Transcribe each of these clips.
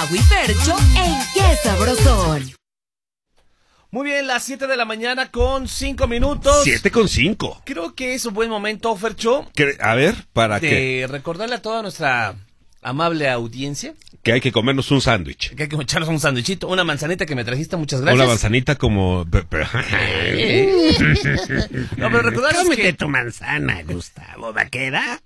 Mau y Fercho en Qué Sabrosón. Muy bien, las 7 de la mañana con 5 minutos. 7:05. Creo que es un buen momento, Fercho. A ver, ¿para de qué? recordarle a toda nuestra amable audiencia Que hay que comernos un sándwich. que hay que echarnos un sándwichito, una manzanita que me trajiste, muchas gracias. Una manzanita como... No, pero recordarles Cómete que tu manzana, Gustavo Vaquera.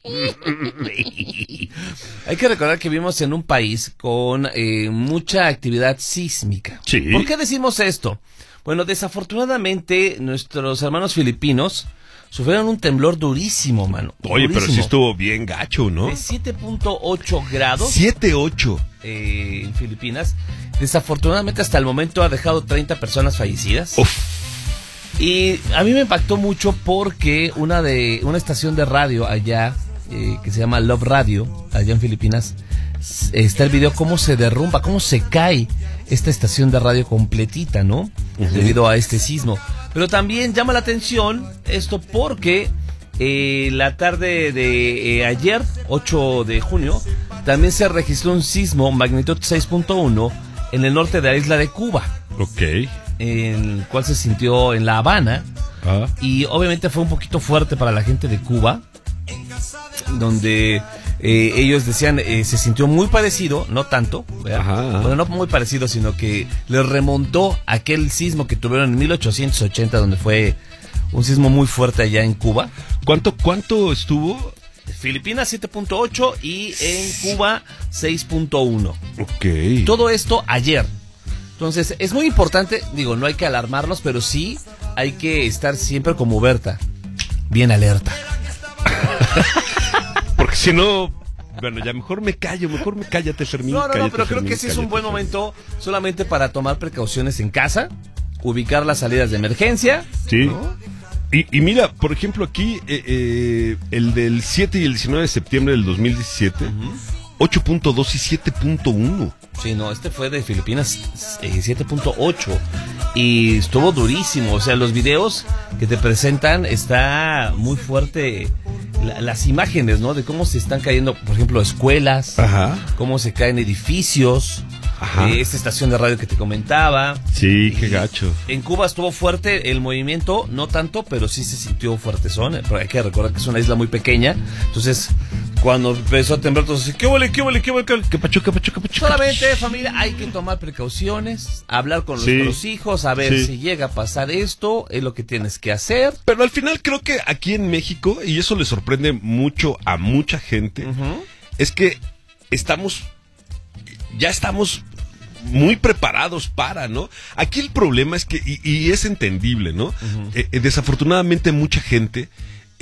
hay que recordar que vivimos en un país con mucha actividad sísmica. Sí. ¿Por qué decimos esto? Bueno, desafortunadamente nuestros hermanos filipinos sufrieron un temblor durísimo, mano. Oye, durísimo. pero sí estuvo bien gacho, ¿no? De 7.8 grados 7.8. En Filipinas. Desafortunadamente hasta el momento ha dejado 30 personas fallecidas. Uf. Y a mí me impactó mucho porque una estación de radio allá, que se llama Love Radio, allá en Filipinas, está el video cómo se derrumba, cómo se cae esta estación de radio completita, ¿no? Debido a este sismo. Pero también llama la atención esto porque la tarde de ayer, 8 de junio, también se registró un sismo magnitud 6.1 en el norte de la isla de Cuba. Ok. En el cual se sintió en La Habana. Y obviamente fue un poquito fuerte para la gente de Cuba, donde ellos decían se sintió muy parecido, no tanto, ¿verdad? Bueno, no muy parecido, sino que les remontó aquel sismo que tuvieron en 1880, donde fue un sismo muy fuerte allá en Cuba. ¿Cuánto estuvo? Filipinas 7.8 y en Cuba 6.1. Ok. Todo esto ayer. Entonces, es muy importante, digo, no hay que alarmarnos, pero sí hay que estar siempre como Berta, bien alerta. Porque si no, bueno, ya mejor me cállate, Fermín. No, cállate, pero creo Fermín, que sí es un cállate, buen Fermín. momento solamente para tomar precauciones en casa, ubicar las salidas de emergencia. Sí. ¿No? Y mira, por ejemplo, aquí el del 7 y el 19 de septiembre del 2017, 8.2 y 7.1. Sí, no, este fue de Filipinas 7.8 y estuvo durísimo. O sea, los videos que te presentan está muy fuerte las imágenes, ¿no? De cómo se están cayendo, por ejemplo, escuelas, Ajá. cómo se caen edificios, Ajá. esta estación de radio que te comentaba. Sí, qué gacho. En Cuba estuvo fuerte el movimiento, no tanto, pero sí se sintió fuertezón. Pero hay que recordar que es una isla muy pequeña, entonces cuando empezó a temblar, todos así, ¿qué huele? ¿Qué pacho? Solamente, familia, hay que tomar precauciones, hablar con nuestros hijos, a ver si llega a pasar esto, es lo que tienes que hacer. Pero al final creo que aquí en México, y eso le sorprende mucho a mucha gente, es que ya estamos muy preparados para, ¿no? Aquí el problema es que, y es entendible, ¿no? Desafortunadamente mucha gente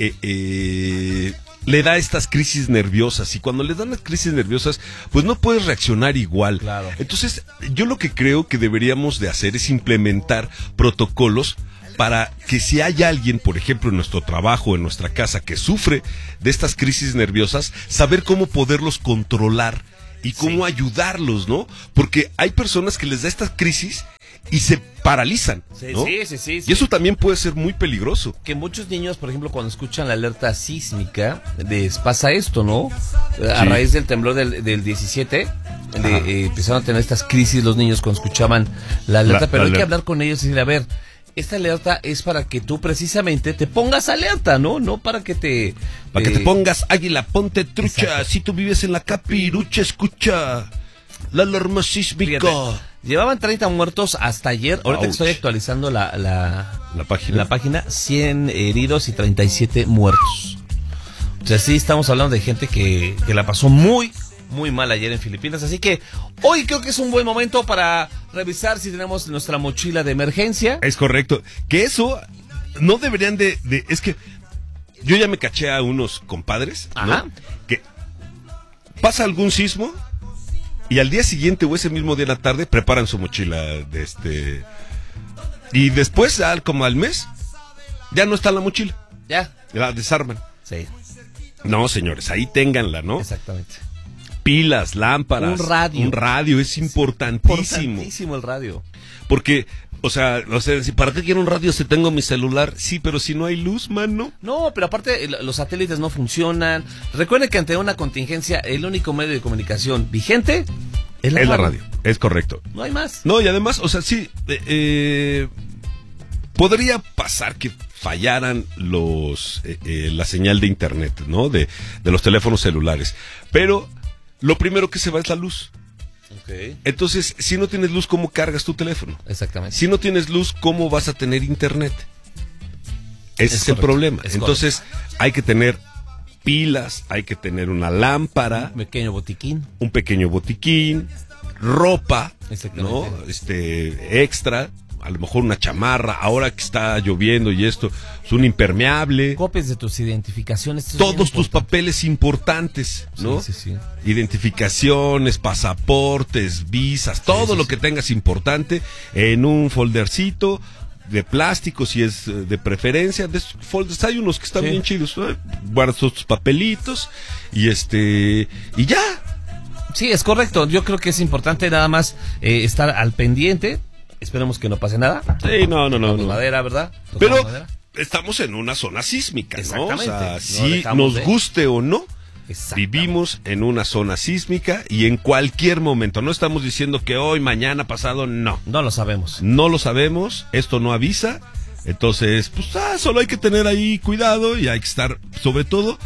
le da estas crisis nerviosas, y cuando le dan las crisis nerviosas, pues no puedes reaccionar igual. Claro. Entonces, yo lo que creo que deberíamos de hacer es implementar protocolos para que si hay alguien, por ejemplo, en nuestro trabajo, en nuestra casa, que sufre de estas crisis nerviosas, saber cómo poderlos controlar y cómo ayudarlos, ¿no? Porque hay personas que les da esta crisis y se paralizan, ¿no? Sí. Y eso también puede ser muy peligroso. Que muchos niños, por ejemplo, cuando escuchan la alerta sísmica, les pasa esto, ¿no? A raíz del temblor del 17, empezaron a tener estas crisis los niños cuando escuchaban la alerta, pero hay que hablar con ellos y decir, a ver, esta alerta es para que tú precisamente te pongas alerta, ¿no? No para que te... Para que te pongas águila, ponte trucha. Exacto. Si tú vives en la capirucha, escucha la alarma sísmica. Fíjate, llevaban 30 muertos hasta ayer. Ahorita que estoy actualizando la página, 100 heridos y 37 muertos. O sea, sí estamos hablando de gente que la pasó muy mal ayer en Filipinas. Así que hoy creo que es un buen momento para revisar si tenemos nuestra mochila de emergencia. Es correcto. Que eso no deberían de... Es que yo ya me caché a unos compadres, ¿no? Que pasa algún sismo y al día siguiente o ese mismo día en la tarde preparan su mochila y después, como al mes, ya no está la mochila. Ya. La desarman. Sí. No, señores, ahí ténganla, ¿no? Exactamente. Pilas, lámparas. Un radio es importantísimo. Importantísimo el radio. Porque, o sea, ¿para qué quiero un radio si tengo mi celular? Sí, pero si no hay luz, mano. No, pero aparte los satélites no funcionan. Recuerden que ante una contingencia el único medio de comunicación vigente Es la radio, es correcto. No hay más. No, y además, o sea, sí, podría pasar que fallaran la señal de internet, ¿no? De los teléfonos celulares. Pero lo primero que se va es la luz. Okay. Entonces, si no tienes luz, ¿cómo cargas tu teléfono? Exactamente. Si no tienes luz, ¿cómo vas a tener internet? Ese es el problema. Entonces, hay que tener pilas, hay que tener una lámpara, un pequeño botiquín, ropa, ¿no? Extra, a lo mejor una chamarra, ahora que está lloviendo y esto, es un impermeable. Copias de tus identificaciones. Todos tus papeles importantes, ¿no? Sí. Identificaciones, pasaportes, visas, todo lo que tengas importante en un foldercito de plástico, si es de preferencia. De folders hay unos que están bien chidos, ¿no? Guardas todos tus papelitos y y ya. Sí, es correcto. Yo creo que es importante nada más estar al pendiente. Esperemos que no pase nada. Sí, no. Madera, ¿verdad? Pero estamos en una zona sísmica, ¿no? O sea, si nos guste o no, vivimos en una zona sísmica y en cualquier momento. No estamos diciendo que hoy, mañana, pasado, no. No lo sabemos. No lo sabemos, esto no avisa. Entonces, pues solo hay que tener ahí cuidado y hay que estar, sobre todo,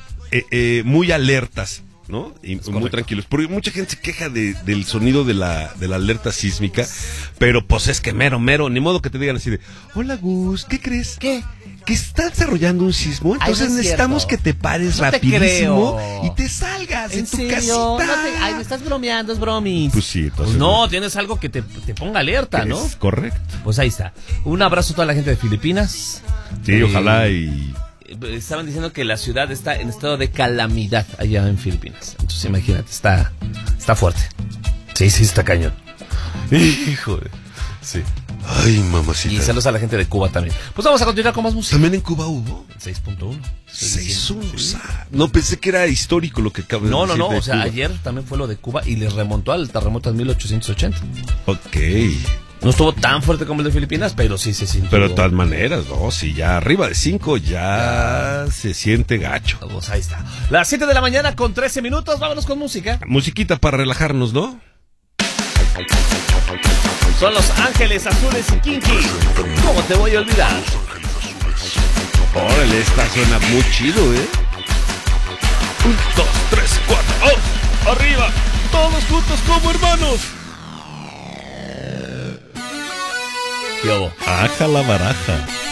muy alertas, ¿no? Y muy tranquilos. Porque mucha gente se queja del sonido de la alerta sísmica, pero pues es que mero, ni modo que te digan así de, hola Gus, ¿qué crees? ¿Qué? Que está desarrollando un sismo, entonces necesitamos que te pares rapidísimo y te salgas de tu casita. Me estás bromeando, es bromis. Pues sí, entonces. Pues no, tienes algo que te ponga alerta, ¿no? Es correcto. Pues ahí está. Un abrazo a toda la gente de Filipinas. Sí, ojalá y... Estaban diciendo que la ciudad está en estado de calamidad allá en Filipinas. Entonces imagínate, está fuerte. Sí, está cañón. Híjole. Sí. Ay, mamacita. Y saludos a la gente de Cuba también. Pues vamos a continuar con más música. ¿También en Cuba hubo? 6.1. 6.1. Sí. No pensé que era histórico lo que acabo de decir. No. De o sea, Cuba. ayer también fue lo de Cuba y les remontó al terremoto en 1880. Ok. No estuvo tan fuerte como el de Filipinas, pero sí se sintió. Pero de todas maneras, ¿no? Si ya arriba de 5 ya se siente gacho. Pues ahí está. Las 7 de la mañana con 13 minutos. Vámonos con música. Musiquita para relajarnos, ¿no? Son Los Ángeles Azules y Kinky. ¿Cómo te voy a olvidar? Órale, esta suena muy chido, ¿eh? 1, 2, 3, 4. ¡Oh! ¡Arriba! Todos juntos como hermanos. ¿Qué hubo? Aja la baraja.